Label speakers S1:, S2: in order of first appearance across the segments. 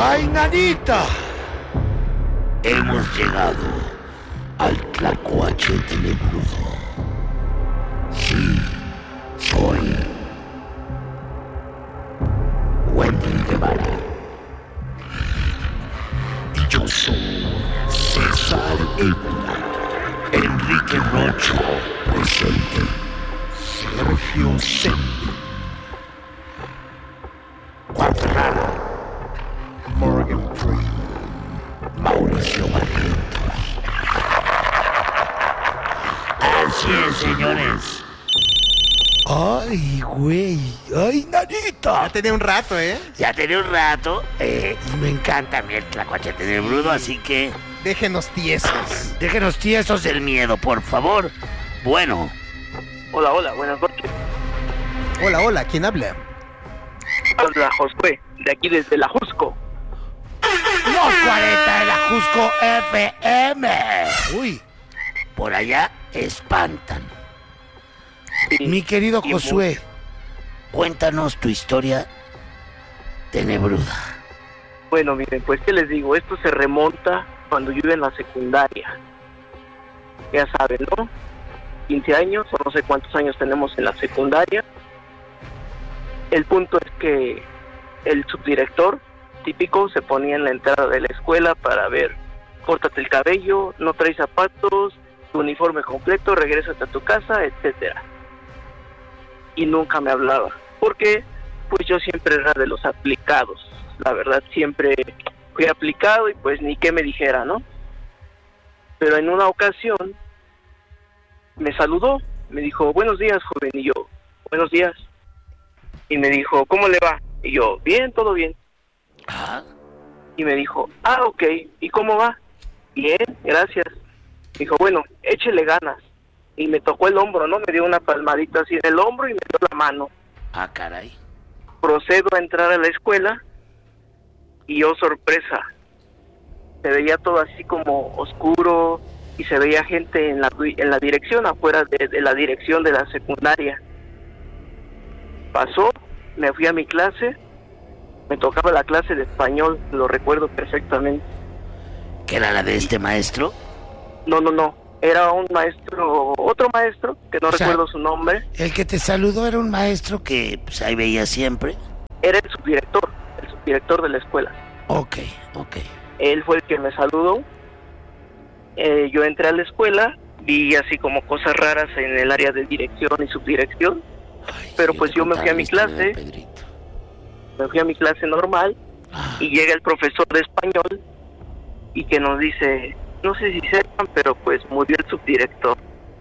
S1: ¡Ay, nanita!
S2: Hemos llegado al Tlacuache tenebroso. Sí, soy Wendy Guevara. Y yo soy César Évora, Enrique Rocha presente, Sergio Sendi, Cuadrada, Morgan Freeman, Mauricio Barrientos. Así es, señores.
S1: ¡Ay, güey! ¡Ay, nanita!
S3: Ya tenía un rato, ¿eh?
S2: Ya tenía un rato y me encanta a mí el Tlacuache tenebrudo, así que
S3: Déjenos tiesos.
S2: déjenos tiesos del miedo, por favor. Bueno,
S4: Hola, buenas noches.
S3: Hola, hola, ¿quién habla?
S4: Habla Josué, de aquí desde la Jusco.
S2: los 40 de la Jusco FM.
S1: ¡Uy!
S2: Por allá espantan.
S4: Sí,
S1: Mi querido
S4: y
S1: Josué,
S2: Cuéntanos tu historia tenebruda.
S4: Bueno, miren, pues qué les digo, esto se remonta cuando yo iba en la secundaria. Ya saben, ¿no? 15 años, o no sé cuántos años tenemos en la secundaria. El punto es que el subdirector típico se ponía en la entrada de la escuela para ver, córtate el cabello, no traes zapatos, tu uniforme completo, regrésate a tu casa, etcétera. Y nunca me hablaba, porque pues yo siempre era de los aplicados, la verdad siempre fui aplicado y pues ni qué me dijera, ¿no? Pero en una ocasión me saludó, me dijo, buenos días, joven, y yo, buenos días, y me dijo, ¿cómo le va? Y yo, bien, todo bien.
S2: Ah,
S4: Y me dijo, ok, ¿y cómo va? Bien, gracias. Me dijo, bueno, échele ganas. Y me tocó el hombro, ¿no? Me dio una palmadita así en el hombro y me dio la mano.
S2: caray.
S4: Procedo a entrar a la escuela y oh, sorpresa, se veía todo así como oscuro y se veía gente en la dirección, afuera de la dirección de la secundaria. Pasó, me fui a mi clase, me tocaba la clase de español, lo recuerdo perfectamente.
S2: ¿Qué era la de este maestro?
S4: No, era un maestro, otro maestro, que no
S1: O sea,
S4: recuerdo su nombre,
S1: el que te saludó era un maestro que...
S2: Que pues ahí veía siempre.
S4: era el subdirector de la escuela.
S2: Ok.
S4: Él fue el que me saludó. Yo entré a la escuela, vi así como cosas raras en el área de dirección y subdirección,
S2: Ay,
S4: pero
S2: sí,
S4: pues
S2: te
S4: yo me fui a
S2: contaba
S4: mi
S2: la historia de
S4: clase,
S2: Pedrito.
S4: me fui a mi clase normal
S2: Ah,
S4: y llega el profesor de español y que nos dice, no sé si sepan, pero pues murió el subdirector.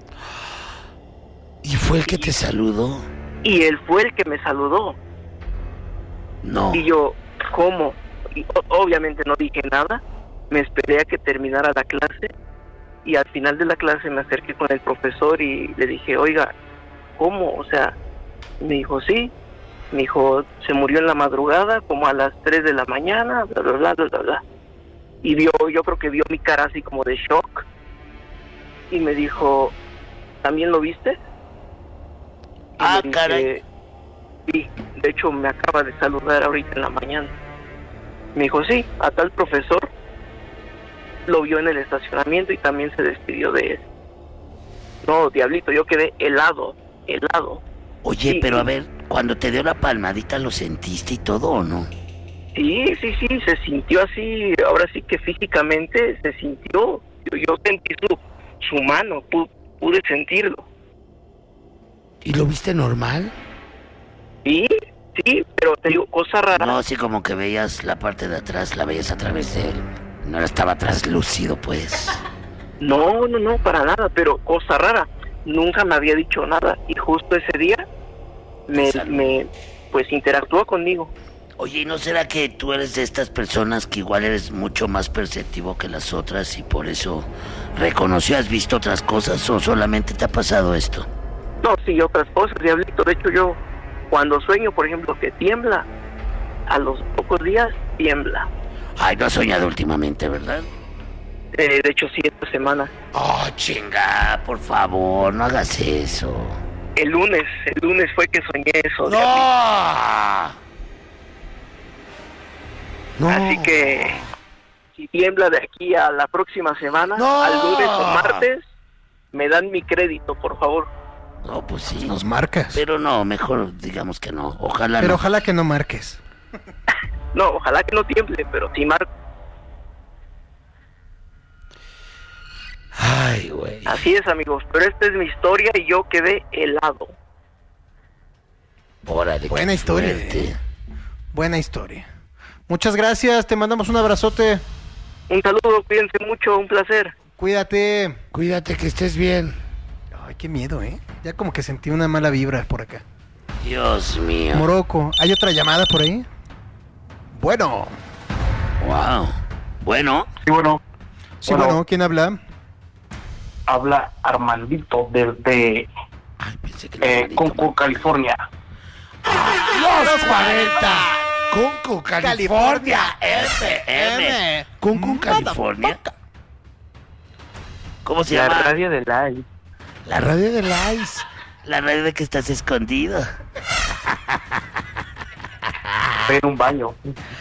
S1: ¿Y fue el que te saludó?
S4: Y él fue el que me saludó.
S2: no.
S4: Y yo, ¿cómo? Y obviamente no dije nada, me esperé a que terminara la clase y al final de la clase me acerqué con el profesor y le dije, oiga, ¿cómo? O sea, me dijo, sí, me dijo, se murió en la madrugada como a las 3 de la mañana, bla, bla, bla, bla, bla, bla. Y yo creo que vio mi cara así como de shock y me dijo, ¿también lo viste? Y le dije,
S2: Caray.
S4: sí, de hecho me acaba de saludar ahorita en la mañana. Me dijo, sí, a tal profesor lo vio en el estacionamiento y también se despidió de él. No, diablito, yo quedé helado.
S2: Oye,
S4: Sí,
S2: pero
S4: sí.
S2: a ver, cuando te dio la palmadita, ¿lo sentiste y todo o no?
S4: Sí, se sintió así, ahora sí que físicamente se sintió. Yo sentí su mano, pude sentirlo.
S1: ¿Y lo viste normal?
S4: Sí, pero te digo, cosa rara.
S2: No, sí, como que veías la parte de atrás, la veías a través de él. No estaba translúcido, pues.
S4: No, para nada, pero cosa rara. Nunca me había dicho nada y justo ese día pues interactuó conmigo.
S2: Oye, ¿y no será que tú eres de estas personas que igual eres mucho más perceptivo que las otras y por eso reconoció, has visto otras cosas o solamente te ha pasado esto?
S4: No, sí, otras cosas, diablito. De hecho, yo cuando sueño, por ejemplo, que tiembla, a los pocos días tiembla.
S2: Ay, no has soñado últimamente, ¿verdad?
S4: De hecho, sí, esta semana.
S2: Oh, chinga, por favor, no hagas eso.
S4: El lunes fue que soñé eso.
S2: ¡No!
S1: No.
S4: Así que si tiembla de aquí a la próxima semana,
S1: No.
S4: al lunes o martes, me dan mi crédito, por favor.
S2: No, pues sí.
S3: Nos marcas.
S2: Pero no, mejor digamos que no. Ojalá
S3: Pero
S2: no.
S3: ojalá que no marques.
S4: No, ojalá que no tiemble, pero si marco.
S2: Ay, güey.
S4: Así es, amigos, pero esta es mi historia y yo quedé helado.
S2: Órale,
S3: Buena
S2: qué
S3: historia,
S2: fuerte.
S3: Buena historia. Muchas gracias, te mandamos un abrazote.
S4: Un saludo, cuídense mucho, un placer.
S3: Cuídate.
S1: Cuídate, que estés bien.
S3: Ay, qué miedo, ¿eh? Ya como que sentí una mala vibra por acá.
S2: Dios mío.
S3: Morocco, ¿hay otra llamada por ahí? Bueno.
S2: Wow. Bueno,
S5: Sí, bueno,
S3: Sí,
S5: Bueno.
S3: bueno, ¿quién habla?
S5: habla Armandito desde
S2: ay, pensé que era Marito,
S5: Concord,
S2: man.
S5: California.
S1: Los 40. Conco, California.
S2: FM. Cancún, California. ¿Cómo se
S4: La
S2: llama?
S4: radio de live.
S1: La radio de Lice.
S2: La radio de que estás escondido.
S5: Estoy en un baño.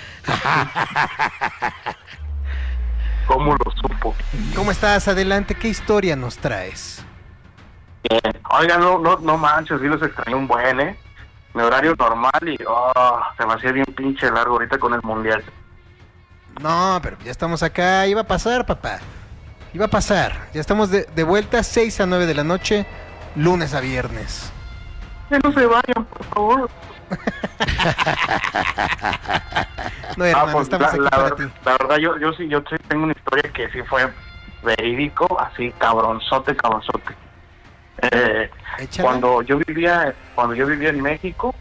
S5: ¿Cómo lo supo?
S3: ¿Cómo estás? Adelante, ¿qué historia nos traes?
S5: Bien. Oigan, no manches, sí los extrañé un buen, ¿eh? Mi horario normal y se me hacía bien pinche largo ahorita con el mundial.
S3: No, pero ya estamos acá, iba a pasar, papá. Iba a pasar. Ya estamos de vuelta 6 a 9 de la noche, lunes a viernes.
S5: Que no se vayan, por favor.
S3: No, hermano,
S5: Pues,
S3: estamos aquí para ti.
S5: la verdad, yo sí tengo una historia que sí fue verídico, así cabronzote.
S3: Échala.
S5: Cuando yo vivía en México,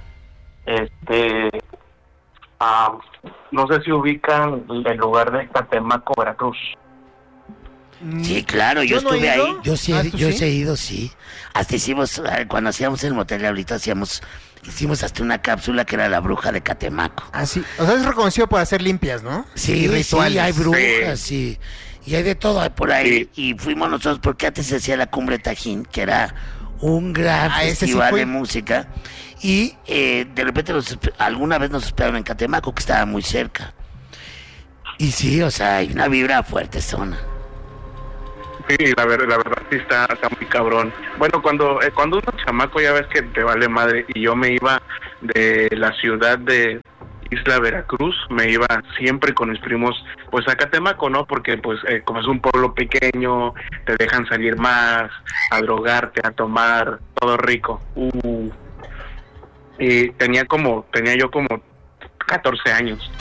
S5: no sé si ubican el lugar de Catemaco, Veracruz.
S2: Sí, claro, yo
S3: no he
S2: estuve
S3: ido.
S2: ahí.
S1: Yo sí,
S3: Ah, ¿tú
S1: yo
S3: sí?
S1: sí he ido, sí.
S2: Hasta hicimos, cuando hacíamos el motel ahorita, hicimos hasta una cápsula que era la bruja de Catemaco.
S3: Ah, sí. O sea, es reconocido por hacer limpias, ¿no?
S1: Sí,
S3: Y rituales.
S1: sí, hay brujas, sí. Y hay de todo.
S2: Por ahí, y fuimos nosotros, porque antes se hacía la Cumbre Tajín, que era un gran
S3: Ah, ese sí
S2: festival
S3: fue.
S2: de música. Y de repente alguna vez nos esperaron en Catemaco, que estaba muy cerca. Y sí, o sea, hay una vibra fuerte zona.
S5: Sí, la verdad sí está muy cabrón. Bueno, cuando uno es chamaco ya ves que te vale madre, y yo me iba de la ciudad de Isla Veracruz, me iba siempre con mis primos pues a Catemaco, ¿no? Porque pues como es un pueblo pequeño, te dejan salir más, a drogarte, a tomar, todo rico. Y tenía yo como 14 años.